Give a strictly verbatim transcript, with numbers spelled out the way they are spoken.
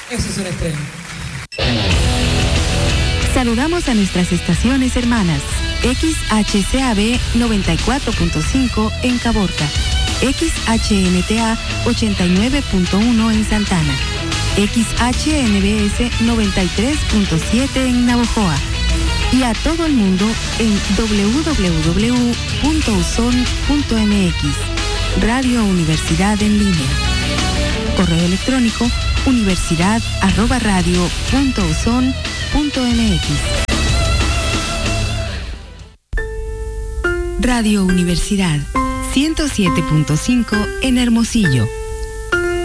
Eso es un estreno. Saludamos a nuestras estaciones hermanas. X H C A B noventa y cuatro punto cinco en Caborca, X H N T A ochenta y nueve punto uno en Santana, X H N B S noventa y tres punto siete en Navojoa y a todo el mundo en doble u doble u doble u punto u s o n punto m x. Radio Universidad en línea. Correo electrónico universidad arroba radio punto u s o n punto m x. Radio Universidad ciento siete punto cinco en Hermosillo,